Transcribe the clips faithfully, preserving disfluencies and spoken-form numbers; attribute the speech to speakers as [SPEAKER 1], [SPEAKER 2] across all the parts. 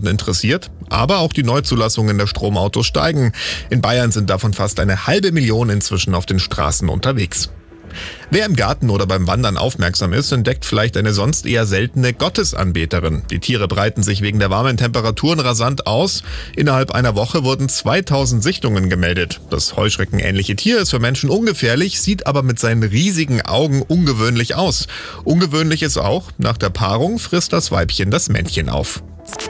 [SPEAKER 1] Kunden interessiert. Aber auch die Neuzulassungen der Stromautos steigen. In Bayern sind davon fast eine halbe Million inzwischen auf den Straßen unterwegs. Wer im Garten oder beim Wandern aufmerksam ist, entdeckt vielleicht eine sonst eher seltene Gottesanbeterin. Die Tiere breiten sich wegen der warmen Temperaturen rasant aus. Innerhalb einer Woche wurden zweitausend Sichtungen gemeldet. Das heuschreckenähnliche Tier ist für Menschen ungefährlich, sieht aber mit seinen riesigen Augen ungewöhnlich aus. Ungewöhnlich ist auch, nach der Paarung frisst das Weibchen das Männchen auf.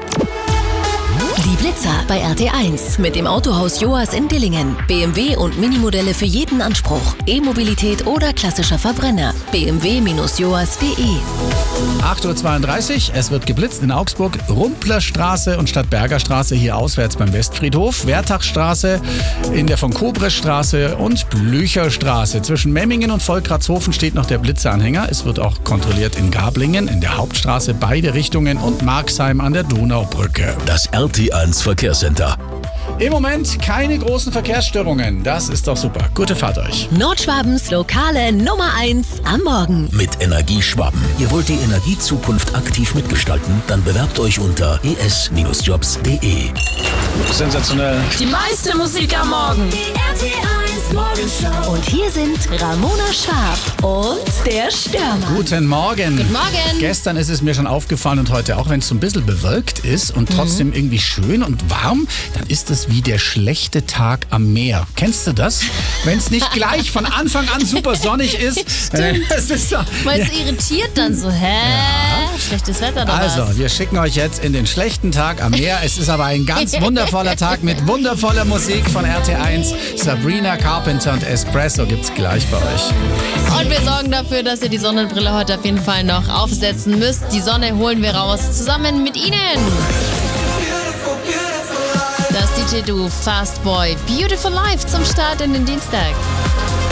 [SPEAKER 2] Die Blitzer bei R T eins mit dem Autohaus Joas in Dillingen. B M W und Minimodelle für jeden Anspruch. E-Mobilität oder klassischer Verbrenner. b m w Bindestrich joas punkt de.
[SPEAKER 3] acht Uhr zweiunddreißig, es wird geblitzt in Augsburg. Rumplerstraße und Stadtberger Straße hier auswärts beim Westfriedhof. Wertachstraße in der von Kobrestraße und Blücherstraße. Zwischen Memmingen und Volkratshofen steht noch der Blitzeranhänger. Es wird auch kontrolliert in Gablingen, in der Hauptstraße beide Richtungen und Marxheim an der Donaubrücke.
[SPEAKER 4] Das R T eins Verkehrscenter.
[SPEAKER 3] Im Moment keine großen Verkehrsstörungen. Das ist doch super. Gute Fahrt euch.
[SPEAKER 2] Nordschwabens lokale Nummer eins am Morgen.
[SPEAKER 4] Mit Energieschwaben. Ihr wollt die Energiezukunft aktiv mitgestalten? Dann bewerbt euch unter e s Bindestrich jobs punkt de.
[SPEAKER 3] Sensationell.
[SPEAKER 5] Die meiste Musik am Morgen.
[SPEAKER 2] Die R T eins Morgenshow. Und hier sind Ramona Schwab und der Stürmer.
[SPEAKER 3] Guten Morgen.
[SPEAKER 5] Guten Morgen.
[SPEAKER 3] Gestern ist es mir schon aufgefallen und heute auch, wenn es so ein bisschen bewölkt ist und trotzdem
[SPEAKER 5] Mhm.
[SPEAKER 3] irgendwie schön und warm, dann ist es wie der schlechte Tag am Meer. Kennst du das? Wenn es nicht gleich von Anfang an super sonnig ist.
[SPEAKER 5] Stimmt.
[SPEAKER 3] Das ist so,
[SPEAKER 5] Weil
[SPEAKER 3] ja.
[SPEAKER 5] es irritiert dann so, hä? Schlechtes Wetter oder
[SPEAKER 3] Also,
[SPEAKER 5] was?
[SPEAKER 3] wir schicken euch jetzt in den schlechten Tag am Meer. Es ist aber ein ganz wundervoller Tag mit wundervoller Musik von R T eins. Sabrina Carpenter und Espresso gibt's gleich bei euch.
[SPEAKER 5] Und wir sorgen dafür, dass ihr die Sonnenbrille heute auf jeden Fall noch aufsetzen müsst. Die Sonne holen wir raus, zusammen mit Ihnen. Das D J-Duo Fast Boy, Beautiful Life zum Start in den Dienstag.